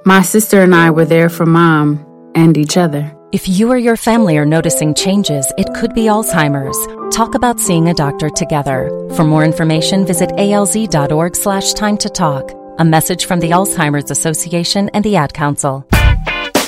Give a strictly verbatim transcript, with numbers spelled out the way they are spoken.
My sister and I were there for Mom and each other. If you or your family are noticing changes, it could be Alzheimer's. Talk about seeing a doctor together. For more information, visit alz.org slash time to talk. A message from the Alzheimer's Association and the Ad Council.